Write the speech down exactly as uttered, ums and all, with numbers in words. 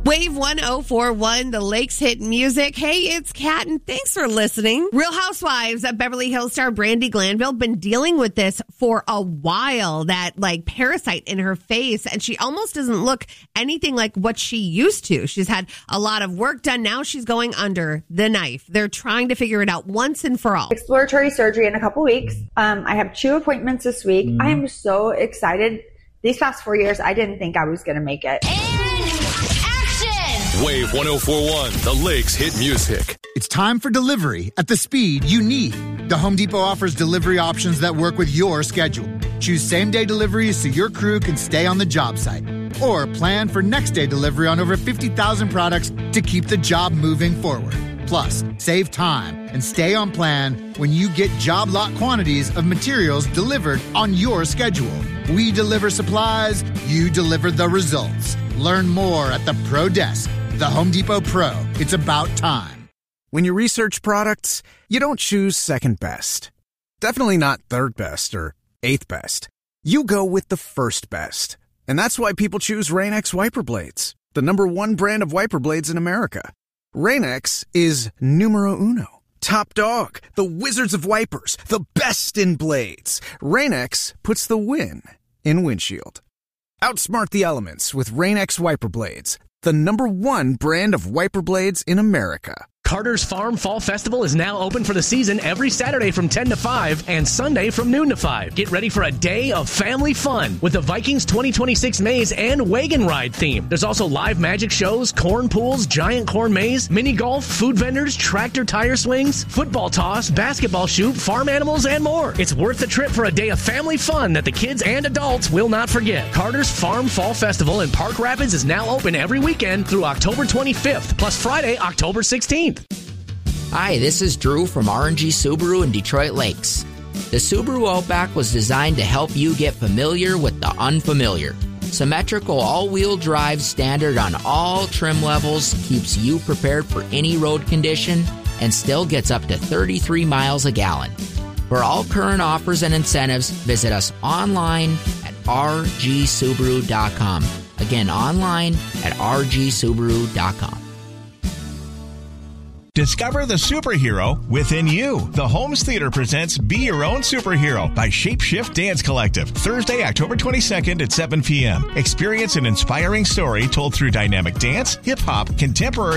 Wave one oh four point one, the Lakes Hit Music. Hey, it's Kat, and thanks for listening. Real Housewives of Beverly Hills star Brandi Glanville been dealing with this for a while, that like parasite in her face, and she almost doesn't look anything like what she used to. She's had a lot of work done. Now she's going under the knife. They're trying to figure it out once and for all. Exploratory surgery in a couple weeks. Um, I have two appointments this week. Mm. I am so excited. These past four years, I didn't think I was going to make it. Wave one oh four point one, the Lakes Hit Music. It's time for delivery at the speed you need. The Home Depot offers delivery options that work with your schedule. Choose same-day deliveries so your crew can stay on the job site. Or plan for next-day delivery on over fifty thousand products to keep the job moving forward. Plus, save time and stay on plan when you get job lot quantities of materials delivered on your schedule. We deliver supplies, you deliver the results. Learn more at the Pro Desk. The Home Depot Pro. It's about time. When you research products, you don't choose second best. Definitely not third best or eighth best. You go with the first best. And that's why people choose Rain-X wiper blades, the number one brand of wiper blades in America. Rain-X is numero uno. Top dog, the wizards of wipers, the best in blades. Rain-X puts the win in windshield. Outsmart the elements with Rain-X wiper blades, the number one brand of wiper blades in America. Carter's Farm Fall Festival is now open for the season every Saturday from ten to five and Sunday from noon to five. Get ready for a day of family fun with the Vikings twenty twenty-six Maze and Wagon Ride theme. There's also live magic shows, corn pools, giant corn maze, mini golf, food vendors, tractor tire swings, football toss, basketball shoot, farm animals, and more. It's worth the trip for a day of family fun that the kids and adults will not forget. Carter's Farm Fall Festival in Park Rapids is now open every weekend through October twenty-fifth, plus Friday, October sixteenth. Hi, this is Drew from R and G Subaru in Detroit Lakes. The Subaru Outback was designed to help you get familiar with the unfamiliar. Symmetrical all-wheel drive standard on all trim levels keeps you prepared for any road condition and still gets up to thirty-three miles a gallon. For all current offers and incentives, visit us online at r g subaru dot com. Again, online at r g subaru dot com. Discover the superhero within you. The Holmes Theater presents Be Your Own Superhero by Shapeshift Dance Collective. Thursday, October twenty-second at seven p.m. Experience an inspiring story told through dynamic dance, hip-hop, contemporary